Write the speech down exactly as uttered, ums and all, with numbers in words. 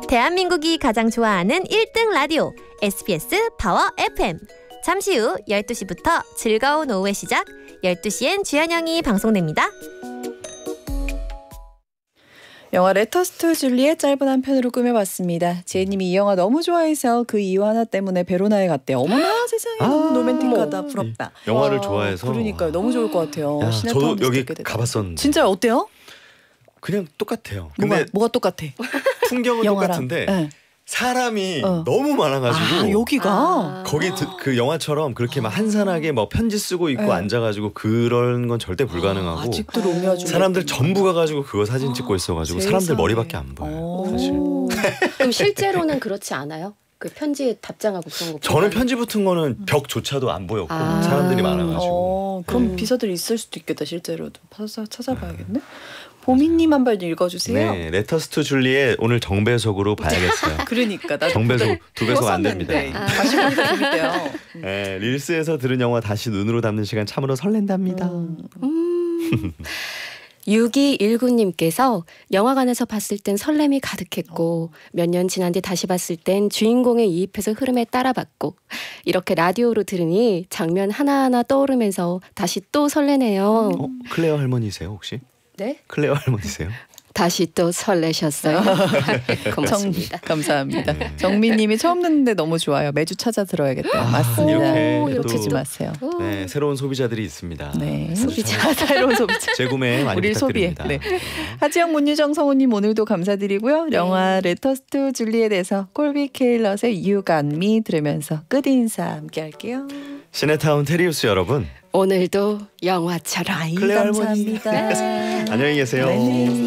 대한민국이 가장 좋아하는 일 등 라디오 에스비에스 파워 에프엠. 잠시 후 열두 시부터 즐거운 오후의 시작 열두 시엔 주현영이 방송됩니다. 영화 레터스 투 줄리엣 짧은 한 편으로 꾸며봤습니다. 지혜님이 이 영화 너무 좋아해서 그 이유 하나 때문에 베로나에 갔대요. 어머나 세상에 아, 너무 로맨틱하다. 부럽다. 영화를 와, 좋아해서 그러니까요. 너무 좋을 것 같아요. 야, 저도 여기 되다. 가봤었는데 진짜 어때요? 그냥 똑같아요. 근데 뭐가, 뭐가 똑같아? 풍경은 영화랑. 똑같은데 네. 사람이 어. 너무 많아가지고 아, 여기가 아. 거기 드, 그 영화처럼 그렇게 막 한산하게 뭐 편지 쓰고 있고 네. 앉아가지고 그런 건 절대 불가능하고 아, 아직도 로미오 줄리엣 사람들 전부 가가지고 그거 사진 찍고 있어가지고 사람들 세상에. 머리밖에 안 보여요. 오. 사실. 그럼 실제로는 그렇지 않아요? 그 편지에 답장하고 그런 거. 저는 편지 붙은 거는 벽조차도 안 보였고 아. 사람들이 많아가지고. 어, 그럼 음. 비서들이 있을 수도 있겠다. 실제로도 찾아, 찾아봐야겠네. 보미님 한번 읽어주세요. 네, 레터스 투 줄리엣 오늘 정배속으로 봐야겠어요. 그러니까 나도 정배속 두 배속 안 됩니다. 아. 다시 보니까 재밌대요. 네, 릴스에서 들은 영화 다시 눈으로 담는 시간 참으로 설렌답니다. 음. 음. 육이일구님께서 영화관에서 봤을 땐 설렘이 가득했고 몇 년 지난 뒤 다시 봤을 땐 주인공에 이입해서 흐름에 따라봤고 이렇게 라디오로 들으니 장면 하나하나 떠오르면서 다시 또 설레네요. 어, 클레어 할머니세요 혹시? 네? 클레어 할머니세요? 다시 또 설레셨어요. 고맙습니다. 정, 감사합니다. 네. 정민님이 처음 듣는데 너무 좋아요. 매주 찾아 들어야겠다. 아, 맞습니다. 이렇게 또- 놓치지 마세요. 네, 새로운 소비자들이 있습니다. 네, 소비자. 새로운 소비자. 재구매 많이 우리 소비해. 부탁드립니다. 네. 하지영, 문유정, 성우님 오늘도 감사드리고요. 영화 레터스 투 줄리엣에서 콜비 케일럿의 You Got Me 들으면서 끝 인사 함께 할게요. 시네타운 테리우스 여러분 오늘도 영화처럼. 아이 클레어 할머니. 감사합니다. 안녕히 계세요. 네.